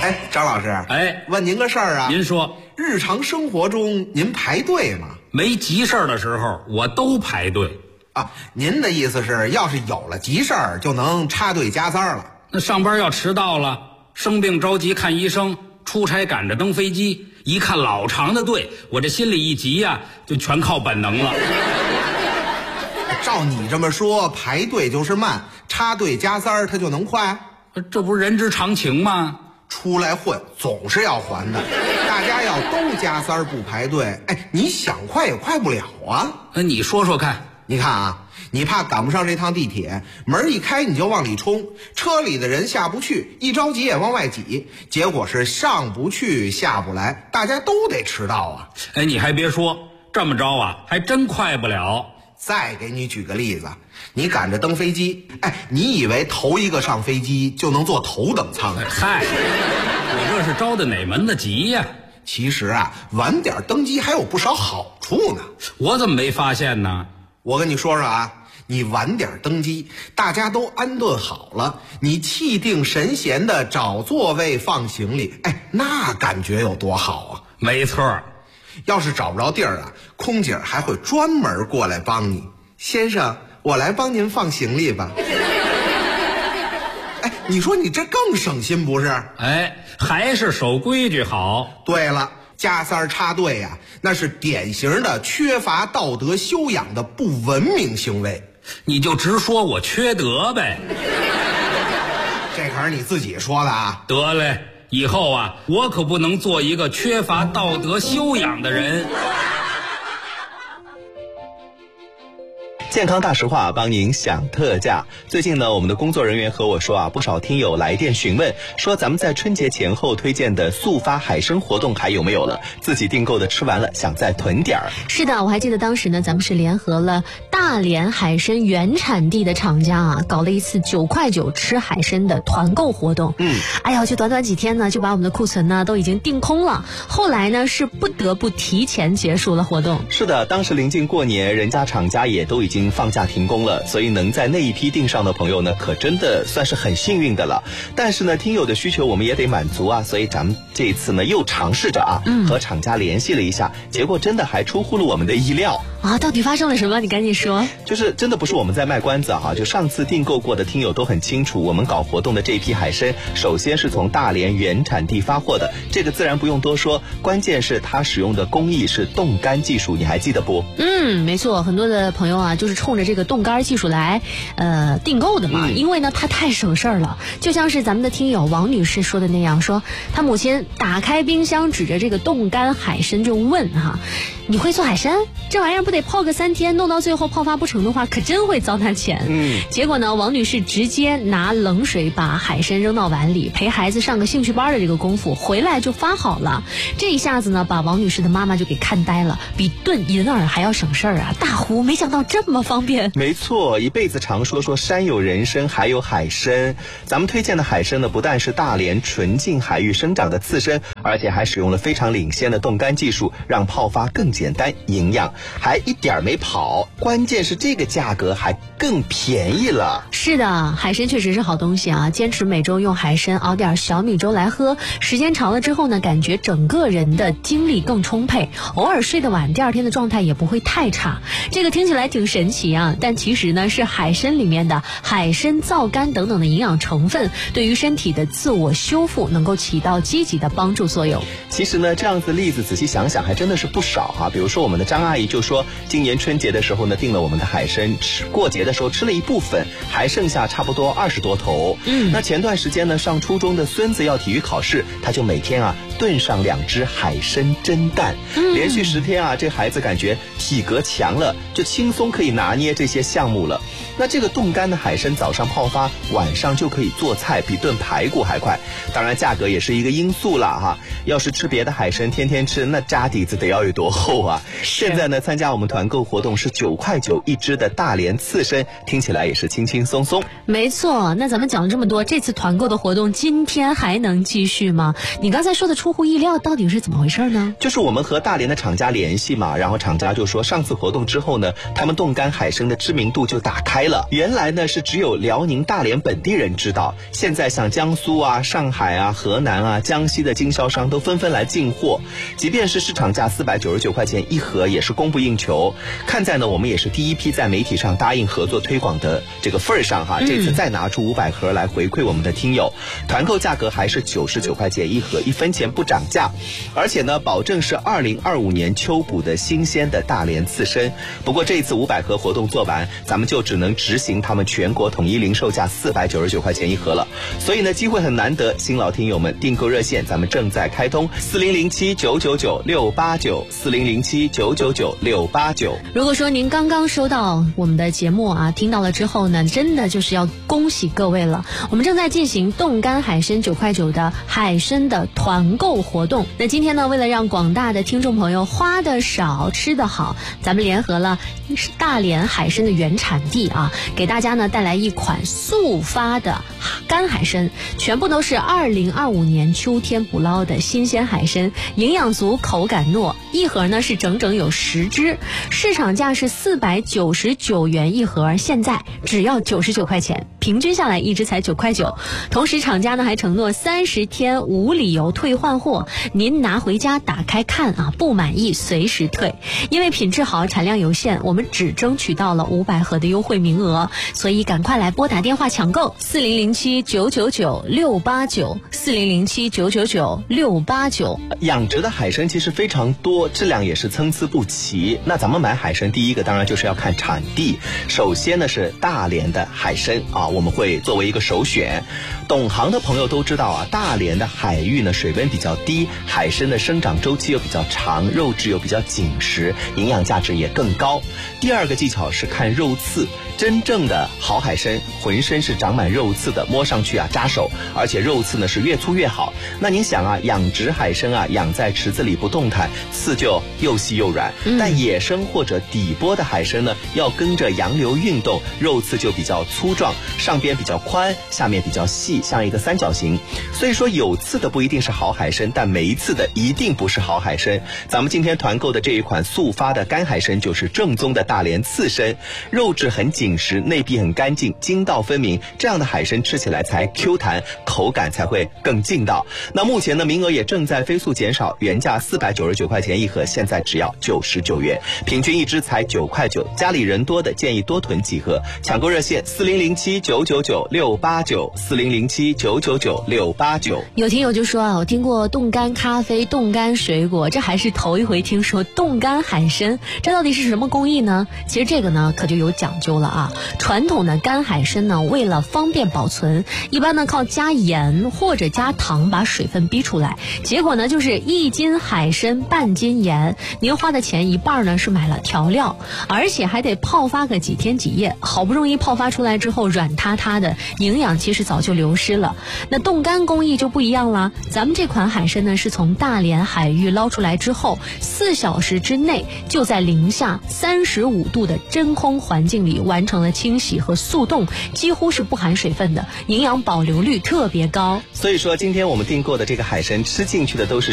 哎，张老师， 哎， 问您个事儿啊。 您说， 日常生活中您排队吗？ 没急事儿的时候，我都排队啊。您的意思是，要是有了急事儿，就能插队加塞了？ 那上班要迟到了，生病着急看医生，出差赶着登飞机，一看老长的队，我这心里一急呀，就全靠本能了。 照你这么说，排队就是慢，插队加塞儿它就能快？ 这不是人之常情吗？ 出来混总是要还的，大家要都加塞儿不排队，哎，你想快也快不了啊。 那你说说看。 你看啊，你怕赶不上这趟地铁，门一开你就往里冲，车里的人下不去，一着急也往外挤，结果是上不去下不来，大家都得迟到啊。 哎，你还别说，这么着啊，还真快不了。 再给你举个例子，你赶着登飞机，哎，你以为头一个上飞机就能坐头等舱？ 嗨，我这是着的哪门子急呀？ 其实啊，晚点登机还有不少好处呢。 我怎么没发现呢？ 我跟你说说啊，你晚点登机，大家都安顿好了，你气定神闲的找座位放行李，哎，那感觉有多好啊！ 没错。 要是找不着地儿啊，空姐还会专门过来帮你。先生，我来帮您放行李吧。哎，你说你这更省心不是？ 哎，还是守规矩好。 对了，加塞儿插队呀，那是典型的缺乏道德修养的不文明行为。 你就直说我缺德呗。 这可是你自己说的啊。 得嘞。以后啊，我可不能做一个缺乏道德修养的人。 健康大实话帮您享特价。最近呢，我们的工作人员和我说啊，不少听友来电询问，说咱们在春节前后推荐的速发海参活动还有没有了？自己订购的吃完了，想再囤点儿。 是的，我还记得当时呢，咱们是联合了大连海参原产地的厂家啊，搞了一次9块9吃海参的团购活动。哎呀，就短短几天呢，就把我们的库存呢都已经订空了。后来呢，是不得不提前结束了活动。 是的，当时临近过年，人家厂家也都已经放假停工了，所以能在那一批订上的朋友呢，可真的算是很幸运的了。但是呢，听友的需求我们也得满足啊，所以咱们这一次呢又尝试着啊，和厂家联系了一下，结果真的还出乎了我们的意料啊！到底发生了什么？你赶紧说。 就是真的不是我们在卖关子哈，就上次订购过的听友都很清楚，我们搞活动的这批海参，首先是从大连原产地发货的，这个自然不用多说，关键是它使用的工艺是冻干技术，你还记得不？ 没错，很多的朋友啊，就是冲着这个冻干技术来订购的嘛，因为呢它太省事儿了。就像是咱们的听友王女士说的那样，说她母亲打开冰箱，指着这个冻干海参就问哈，你会做海参？这玩意儿不得泡个3天，弄到最后泡发不成的话，可真会糟蹋钱。结果呢，王女士直接拿冷水把海参扔到碗里，陪孩子上个兴趣班的这个功夫，回来就发好了。这一下子呢，把王女士的妈妈就给看呆了，比炖银耳还要省事儿啊！大呼没想到这么方便。 没错，一辈子常说山有人参，还有海参。咱们推荐的海参呢，不但是大连纯净海域生长的刺参，而且还使用了非常领先的冻干技术，让泡发更简单、营养，还一点没跑。关键是这个价格还更便宜了。 是的，海参确实是好东西啊！坚持每周用海参熬点小米粥来喝，时间长了之后呢，感觉整个人的精力更充沛，偶尔睡得晚，第二天的状态也不会太差。这个听起来挺神奇啊，但其实呢，是海参里面的海参皂苷等等的营养成分，对于身体的自我修复能够起到积极的帮助作用。 其实呢，这样子例子仔细想想还真的是不少啊。比如说我们的张阿姨就说，今年春节的时候呢，订了我们的海参，过节的时候吃了一部分，还剩下差不多20多头。那前段时间呢，上初中的孙子要体育考试，他就每天啊炖上2只海参蒸蛋，连续10天啊，这孩子感觉体格强了，就轻松可以拿捏这些项目了。那这个冻干的海参早上泡发，晚上就可以做菜，比炖排骨还快。当然价格也是一个因素了哈。要是吃别的海参天天吃，那家底子得要有多厚啊。现在呢，参加我们团购活动是9块9一只的大连刺参，听起来也是轻轻松松。 没错，那咱们讲了这么多，这次团购的活动今天还能继续吗？你刚才说的出乎意料，到底是怎么回事呢？ 就是我们和大连的厂家联系嘛，然后厂家就说上次活动之后呢，他们冻干干海参的知名度就打开了。原来呢是只有辽宁大连本地人知道，现在像江苏啊、上海啊、河南啊、江西的经销商都纷纷来进货，即便是市场价499块钱一盒也是供不应求。看在呢我们也是第一批在媒体上答应合作推广的这个份儿上哈，这次再拿出500盒来回馈我们的听友，团购价格还是99块钱一盒，1分钱不涨价，而且呢保证是2025年秋捕的新鲜的大连刺身。不过这次500盒活动做完，咱们就只能执行他们全国统一零售价499块钱一盒了，所以呢机会很难得，新老听友们订购热线咱们正在开通，4007-999-689，4007-999-689。 如果说您刚刚收到我们的节目啊，听到了之后呢，真的就是要恭喜各位了。我们正在进行冻干海参9块9的海参的团购活动。那今天呢，为了让广大的听众朋友花的少吃的好，咱们联合了大连海参的原产地啊，给大家呢带来一款速发的干海参，全部都是2025年秋天捕捞的新鲜海参，营养足，口感糯，一盒呢是整整有10只，市场价是499元一盒，现在只要99块钱，平均下来一只才9块9。同时厂家呢还承诺30天无理由退换货，您拿回家打开看啊，不满意随时退。因为品质好，产量有限，我们只争取到了500盒的优惠名额，所以赶快来拨打电话抢购4007-999-689，4007-999-689。 养殖的海参其实非常多，质量也是参差不齐。那咱们买海参第一个当然就是要看产地，首先呢是大连的海参啊，我们会作为一个首选。懂行的朋友都知道啊，大连的海域呢水温比较低，海参的生长周期又比较长，肉质又比较紧实，营养价值也更高。第二个技巧是看肉刺，真正的好海参浑身是长满肉刺的，摸上去啊扎手，而且肉刺呢是越粗越好。那您想啊，养殖海参啊养在池子里不动弹，刺就又细又软，但野生或者底波的海参呢要跟着洋流运动，肉刺就比较粗壮，上边比较宽，下面比较细，像一个三角形。所以说有刺的不一定是好海参，但没刺的一定不是好海参。咱们今天团购的这一款速发的干海参就是正宗的大连刺参，肉质很紧实，内壁很干净，筋道分明，这样的海参吃起来才 Q 弹，口感才会更劲道。那目前呢名额也正在飞速减少，原价499块钱一盒，现在只要99元，平均一只才9块9。家里人多的建议多囤几盒，抢购热线4007-999-689，4007-999-689。 有听友就说啊，我听过冻干咖啡、冻干水果，这还是头一回听说冻干海参，这到底是什么工艺呢？其实这个呢可就有讲究了啊。传统的干海参呢，为了方便保存，一般呢靠加盐或者加糖把水分逼出来，结果呢就是1斤海参半斤盐，您花的钱一半呢是买了调料，而且还得泡发个几天几夜，好不容易泡发出来之后软塌塌的，营养其实早就流失了。那冻干工艺就不一样了，咱们这款海参呢是从大连海域捞出来之后，4小时之内就在零下35度的真空环境里完成了清洗和速冻，几乎是不含水分的，营养保留率特别高。 所以说今天我们订购的这个海参吃进去的都是